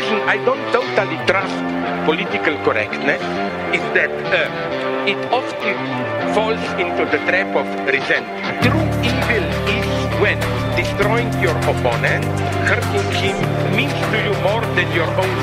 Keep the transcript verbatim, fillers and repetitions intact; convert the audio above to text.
reason I don't totally trust political correctness is that uh, it often falls into the trap of resentment. True evil is when destroying your opponent, hurting him, means to you more than your own